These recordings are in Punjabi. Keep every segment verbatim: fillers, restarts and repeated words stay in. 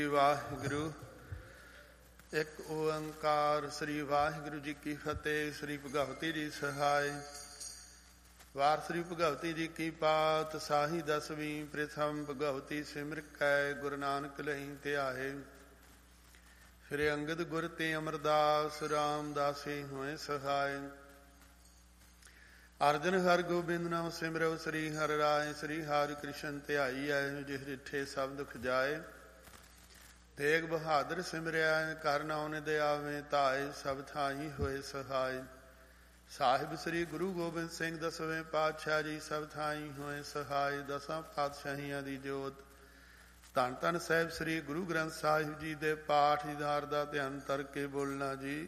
ਵਾਹਿਗੁਰੂ। ਇੱਕ ਓੰਕਾਰ। ਸ੍ਰੀ ਵਾਹਿਗੁਰੂ ਜੀ ਕੀ ਫਤਿਹ। ਸ੍ਰੀ ਭਗਵਤੀ ਜੀ ਸਹਾਇ। ਵਾਰ ਸ੍ਰੀ ਭਗਵਤੀ ਜੀ ਕੀ ਪਾਤ ਸਾਹੀ ਦਸਵੀਂ। ਪ੍ਰਥਮ ਭਗਵਤੀ ਸਿਮਰ ਕੈ ਗੁਰੂ ਨਾਨਕ ਲਹੀ ਧਿਆਏ। ਸ੍ਰੀ ਅੰਗਦ ਗੁਰ ਤੇ ਅਮਰਦਾਸ ਰਾਮਦਾਸੀ ਹੋਏ ਸਹਾਇ। ਅਰਜਨ ਹਰਿ ਗੋਬਿੰਦ ਨਾਮ ਸਿਮਰਉ। ਸ੍ਰੀ ਹਰਿ ਰਾਇ ਸ੍ਰੀ ਹਰਿ ਕ੍ਰਿਸ਼ਨ ਧਿਆਈਐ। ਜਿਸ ਡਿਠੇ ਸਭ ਦੁਖ ਜਾਏ। ਤੇਗ ਬਹਾਦਰ ਸਿਮਰਿਆ ਕਰ ਨਾਉ ਨਿਧ ਆਵੇ ਧਾਇ। ਸਭ ਥਾਈ ਹੋਏ ਸਹਾਇ। ਸਾਹਿਬ ਸ੍ਰੀ ਗੁਰੂ ਗੋਬਿੰਦ ਸਿੰਘ ਦਸਵੇਂ ਪਾਤਸ਼ਾਹ ਜੀ ਸਭ ਥਾਈ ਹੋਏ ਸਹਾਇ। ਦਸਾਂ ਪਾਤਸ਼ਾਹੀਆਂ ਦੀ ਜੋਤ। ਧੰਨ ਧੰਨ ਸਾਹਿਬ ਸ੍ਰੀ ਗੁਰੂ ਗ੍ਰੰਥ ਸਾਹਿਬ ਜੀ ਦੇ ਪਾਠ ਦੀਦਾਰ ਦਾ ਧਿਆਨ ਧਰ ਕੇ ਬੋਲਣਾ ਜੀ।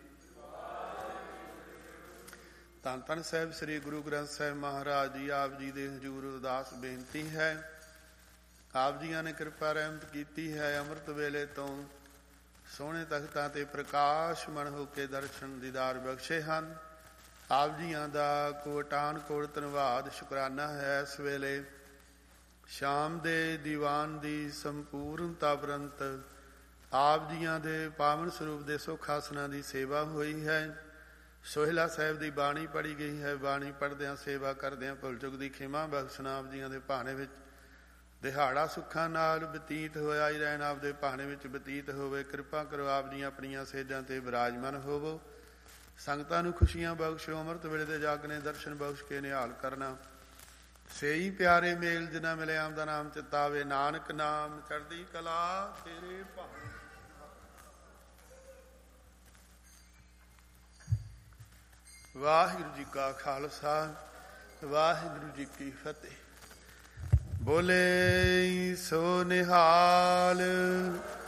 ਧੰਨ ਧੰਨ ਸਾਹਿਬ ਸ੍ਰੀ ਗੁਰੂ ਗ੍ਰੰਥ ਸਾਹਿਬ ਮਹਾਰਾਜ ਜੀ ਆਪ ਜੀ ਦੇ ਹਜ਼ੂਰ ਅਰਦਾਸ ਬੇਨਤੀ ਹੈ। ਆਪ ਜੀਆਂ ਨੇ ਕਿਰਪਾ ਰਹਿਮਤ ਕੀਤੀ ਹੈ। ਅੰਮ੍ਰਿਤ ਵੇਲੇ ਤੋਂ ਸੋਹਣੇ ਤਖਤਾਂ ਤੇ ਪ੍ਰਕਾਸ਼ ਮਨ ਹੋ ਕੇ ਦਰਸ਼ਨ ਦੀਦਾਰ ਬਖਸ਼ੇ ਹਨ। ਆਪ ਜੀਆਂ ਦਾ ਕੋਟਾਨ ਕੋਟ ਧੰਨਵਾਦ ਸ਼ੁਕਰਾਨਾ ਹੈ। ਇਸ ਵੇਲੇ ਸ਼ਾਮ ਦੇ ਦੀਵਾਨ ਦੀ ਸੰਪੂਰਨਤਾ ਉਪਰੰਤ ਆਪ ਜੀਆਂ ਦੇ ਪਾਵਨ ਸਰੂਪ ਦੇ ਸੁਖ ਆਸਨਾਂ ਦੀ ਸੇਵਾ ਹੋਈ ਹੈ। ਸੋਹਿਲਾ ਸਾਹਿਬ ਦੀ ਬਾਣੀ ਪੜ੍ਹੀ ਗਈ ਹੈ। ਬਾਣੀ ਪੜ੍ਹਦਿਆਂ ਸੇਵਾ ਕਰਦਿਆਂ ਭੁੱਲ ਚੁੱਕ ਦੀ ਖਿਮਾ ਬਖਸ਼ਣਾ ਆਪ ਜੀਆਂ ਦੇ ਭਾਣੇ ਵਿੱਚ ਦਿਹਾੜਾ ਸੁੱਖਾਂ ਨਾਲ ਬਤੀਤ ਹੋਇਆ ਹੀ ਰਹਿਣ। ਆਪ ਦੇ ਭਾਣੇ ਵਿੱਚ ਬਤੀਤ ਹੋਵੇ। ਕਿਰਪਾ ਕਰੋ ਆਪ ਜੀਆਂ ਆਪਣੀਆਂ ਸੇਜਾਂ ਤੇ ਵਿਰਾਜਮਾਨ ਹੋਵੋ। ਸੰਗਤਾਂ ਨੂੰ ਖੁਸ਼ੀਆਂ ਬਖਸ਼ੋ। ਅੰਮ੍ਰਿਤ ਵੇਲੇ ਦੇ ਜਾਗਨੇ ਦਰਸ਼ਨ ਬਖਸ਼ ਕੇ ਨਿਹਾਲ ਕਰਨਾ। ਸੇਈ ਪਿਆਰੇ ਮੇਲ ਜਿਨ੍ਹਾਂ ਮਿਲੇ ਆਮ ਦਾ ਨਾਮ ਚਿਤਾਵੇ। ਨਾਨਕ ਨਾਮ ਚੜ੍ਹਦੀ ਕਲਾ ਤੇਰੇ ਭਾਣੇ। ਵਾਹਿਗੁਰੂ ਜੀ ਕਾ ਖਾਲਸਾ ਵਾਹਿਗੁਰੂ ਜੀ ਕੀ ਫਤਿਹ। ਬੋਲੇ ਸੋ ਨਿਹਾਲ।